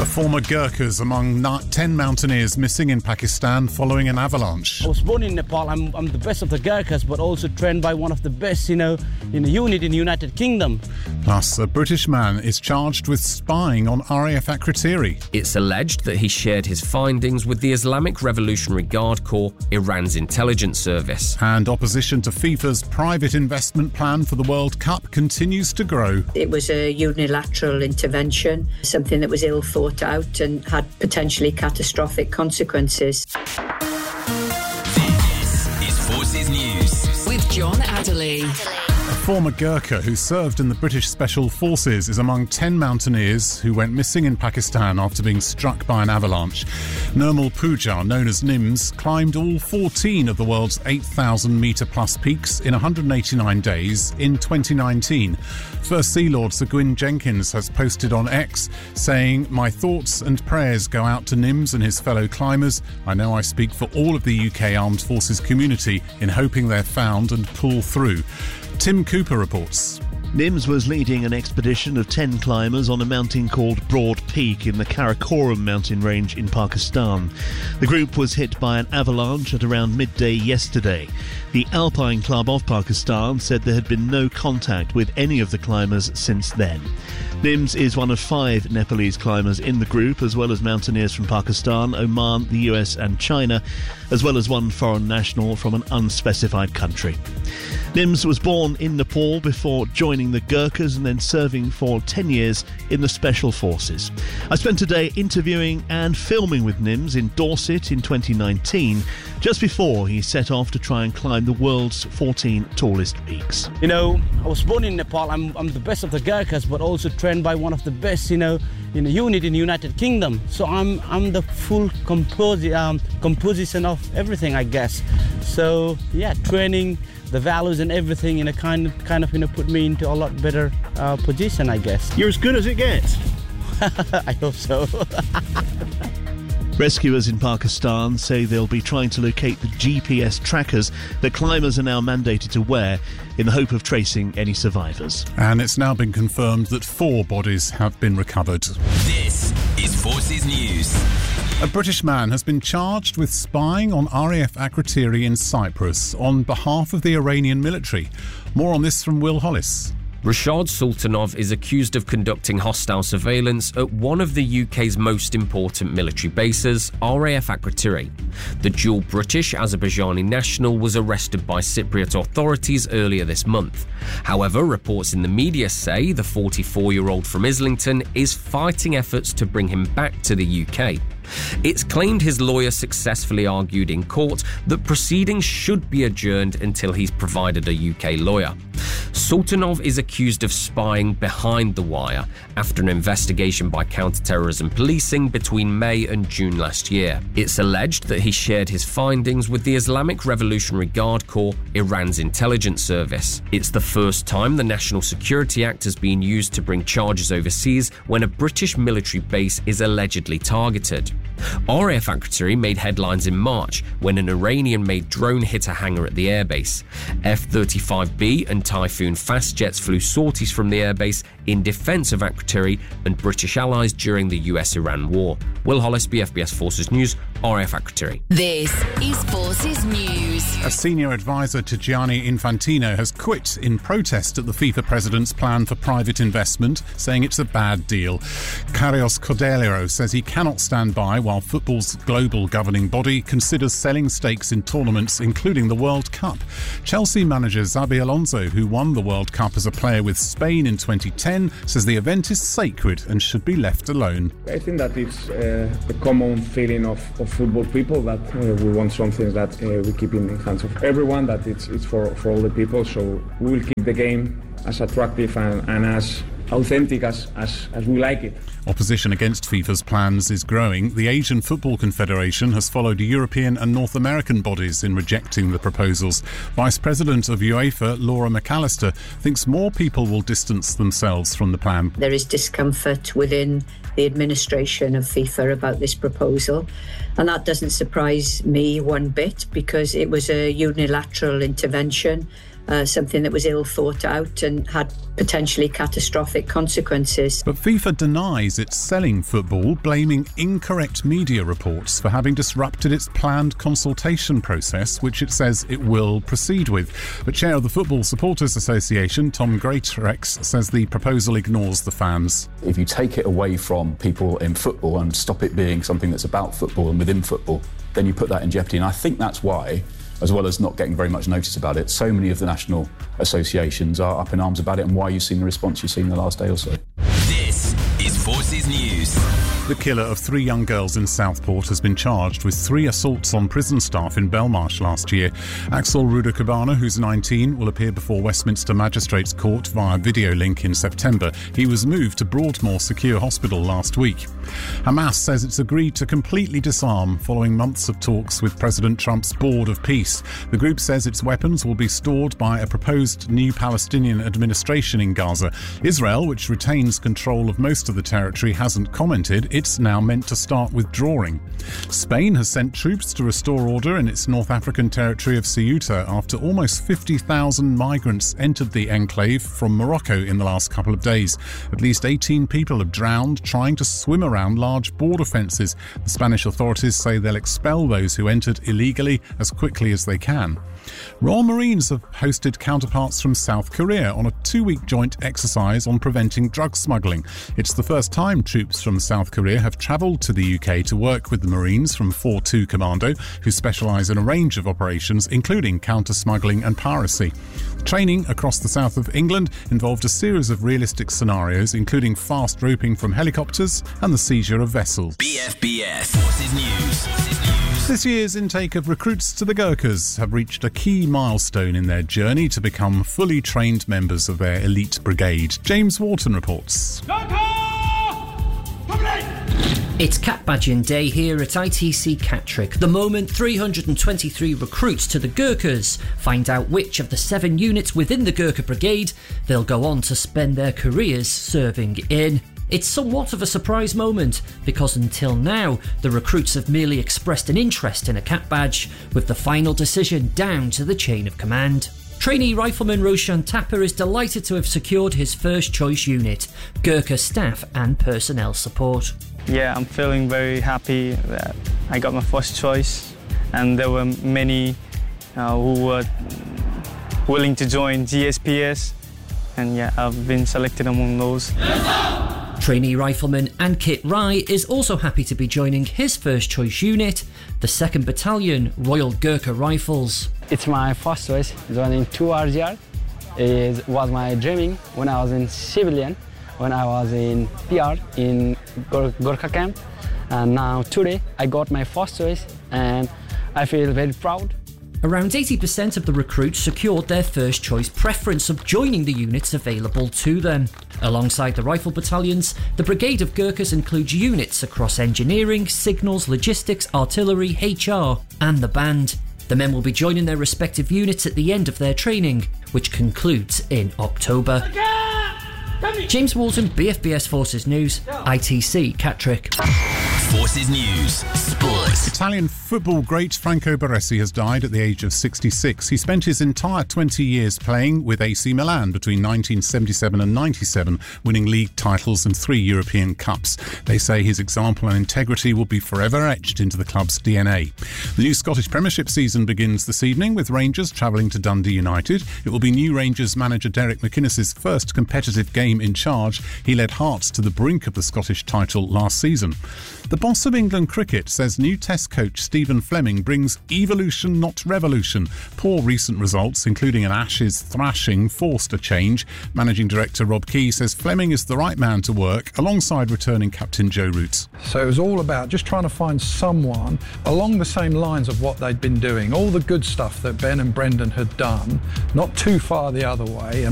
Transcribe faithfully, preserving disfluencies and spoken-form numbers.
The former Gurkhas among ten mountaineers missing in Pakistan following an avalanche. I was born in Nepal. I'm, I'm the best of the Gurkhas, but also trained by one of the best, you know, in a unit in the United Kingdom. Plus, a British man is charged with spying on R A F Akrotiri. It's alleged that he shared his findings with the Islamic Revolutionary Guard Corps, Iran's intelligence service. And opposition to FIFA's private investment plan for the World Cup continues to grow. It was a unilateral intervention, something that was ill thought out and had potentially catastrophic consequences. This is Forces News with John Adderley. A former Gurkha who served in the British Special Forces is among ten mountaineers who went missing in Pakistan after being struck by an avalanche. Nirmal Pooja, known as Nims, climbed all fourteen of the world's eight thousand metre plus peaks in one hundred eighty-nine days in twenty nineteen. First Sea Lord Sir Gwyn Jenkins has posted on X saying, "My thoughts and prayers go out to Nims and his fellow climbers. I know I speak for all of the U K Armed Forces community in hoping they're found and pull through." Tim Cooper reports. Nims was leading an expedition of ten climbers on a mountain called Broad Peak in the Karakoram mountain range in Pakistan. The group was hit by an avalanche at around midday yesterday. The Alpine Club of Pakistan said there had been no contact with any of the climbers since then. Nims is one of five Nepalese climbers in the group, as well as mountaineers from Pakistan, Oman, the U S and China, as well as one foreign national from an unspecified country. Nims was born in Nepal before joining the Gurkhas and then serving for ten years in the Special Forces. I spent a day interviewing and filming with Nims in Dorset in twenty nineteen, just before he set off to try and climb the world's fourteen tallest peaks. You know, I was born in Nepal. I'm, I'm the best of the Gurkhas, but also trained by one of the best, you know, in a unit in the United Kingdom. So I'm I'm the full composi- um, composition of everything, I guess. So yeah, training, the values and everything, in a kind of, kind of, you know, put me into a lot better uh, position, I guess. You're as good as it gets. I hope so. Rescuers in Pakistan say they'll be trying to locate the G P S trackers that climbers are now mandated to wear in the hope of tracing any survivors. And it's now been confirmed that four bodies have been recovered. This is Forces News. A British man has been charged with spying on R A F Akrotiri in Cyprus on behalf of the Iranian military. More on this from Will Hollis. Rashad Sultanov is accused of conducting hostile surveillance at one of the U K's most important military bases, R A F Akrotiri. The dual British-Azerbaijani national was arrested by Cypriot authorities earlier this month. However, reports in the media say the forty-four-year-old from Islington is fighting efforts to bring him back to the U K. It's claimed his lawyer successfully argued in court that proceedings should be adjourned until he's provided a U K lawyer. Sultanov is accused of spying behind the wire after an investigation by counter-terrorism policing between May and June last year. It's alleged that he shared his findings with the Islamic Revolutionary Guard Corps, Iran's intelligence service. It's the first time the National Security Act has been used to bring charges overseas when a British military base is allegedly targeted. R A F Akrotiri made headlines in March when an Iranian-made drone hit a hangar at the airbase. F thirty-five B and Typhoon fast jets flew sorties from the airbase in defence of Akrotiri and British allies during the U S Iran war. Will Hollis, B F B S Forces News, R A F Akrotiri. This is Forces News. A senior advisor to Gianni Infantino has quit in protest at the FIFA president's plan for private investment, saying it's a bad deal. Carlos Cordelero says he cannot stand by while football's global governing body considers selling stakes in tournaments, including the World Cup. Chelsea manager Xabi Alonso, who won the World Cup as a player with Spain in twenty ten, says the event is sacred and should be left alone. I think that it's uh, a common feeling of, of football people that uh, we want something that uh, we keep in the hands of everyone, that it's, it's for, for all the people, so we will keep the game as attractive and, and as authentic as, as, as we like it. Opposition against FIFA's plans is growing. The Asian Football Confederation has followed European and North American bodies in rejecting the proposals. Vice President of UEFA, Laura McAllister, thinks more people will distance themselves from the plan. There is discomfort within the administration of FIFA about this proposal, and that doesn't surprise me one bit because it was a unilateral intervention uh, something that was ill thought out and had potentially catastrophic consequences. But FIFA denies it's selling football, blaming incorrect media reports for having disrupted its planned consultation process, which it says it will proceed with. But chair of the Football Supporters Association, Tom Greatrex, says the proposal ignores the fans. If you take it away from people in football and stop it being something that's about football and within football, then you put that in jeopardy. And I think that's why, as well as not getting very much notice about it, so many of the national associations are up in arms about it, and why you've seen the response you've seen in the last day or so. This is Forces News. The killer of three young girls in Southport has been charged with three assaults on prison staff in Belmarsh last year. Axel Rudakabana, who's nineteen, will appear before Westminster Magistrates Court via video link in September. He was moved to Broadmoor Secure Hospital last week. Hamas says it's agreed to completely disarm following months of talks with President Trump's Board of Peace. The group says its weapons will be stored by a proposed new Palestinian administration in Gaza. Israel, which retains control of most of the territory, hasn't commented. It's now meant to start withdrawing. Spain has sent troops to restore order in its North African territory of Ceuta after almost fifty thousand migrants entered the enclave from Morocco in the last couple of days. At least eighteen people have drowned trying to swim around large border fences. The Spanish authorities say they'll expel those who entered illegally as quickly as they can. Royal Marines have hosted counterparts from South Korea on a two-week joint exercise on preventing drug smuggling. It's the first time troops from South Korea have travelled to the U K to work with the Marines from four two Commando, who specialise in a range of operations, including counter-smuggling and piracy. Training across the south of England involved a series of realistic scenarios, including fast roping from helicopters and the seizure of vessels. B F B S Forces News. Forces News. This year's intake of recruits to the Gurkhas have reached a key milestone in their journey to become fully trained members of their elite brigade. James Wharton reports. It's Cat Badging Day here at I T C Catterick. The moment three hundred twenty-three recruits to the Gurkhas find out which of the seven units within the Gurkha Brigade they'll go on to spend their careers serving in. It's somewhat of a surprise moment because until now the recruits have merely expressed an interest in a cat badge, with the final decision down to the chain of command. Trainee Rifleman Roshan Tapper is delighted to have secured his first choice unit, Gurkha Staff and Personnel Support. Yeah, I'm feeling very happy that I got my first choice, and there were many uh, who were willing to join G S P S, and yeah, I've been selected among those. Trainee Rifleman Ankit Rai is also happy to be joining his first choice unit, the second Battalion Royal Gurkha Rifles. It's my first choice, joining two R G R. It was my dreaming when I was in civilian, when I was in P R in Gurkha camp, and now today I got my first choice and I feel very proud. Around eighty percent of the recruits secured their first choice preference of joining the units available to them. Alongside the rifle battalions, the Brigade of Gurkhas includes units across engineering, signals, logistics, artillery, H R and the band. The men will be joining their respective units at the end of their training, which concludes in October. James Walton, B F B S Forces News, I T C Catterick. Forces News. Sports. Italian football great Franco Baresi has died at the age of sixty-six. He spent his entire twenty years playing with A C Milan between nineteen seventy-seven and ninety-seven, winning league titles and three European Cups. They say his example and integrity will be forever etched into the club's D N A. The new Scottish Premiership season begins this evening with Rangers travelling to Dundee United. It will be new Rangers manager Derek McInnes's first competitive game in charge. He led Hearts to the brink of the Scottish title last season. The boss of England cricket says new Test coach Stephen Fleming brings evolution, not revolution. Poor recent results, including an Ashes thrashing, forced a change. Managing Director Rob Key says Fleming is the right man to work alongside returning captain Joe Root. So it was all about just trying to find someone along the same lines of what they'd been doing, all the good stuff that Ben and Brendan had done, not too far the other way, and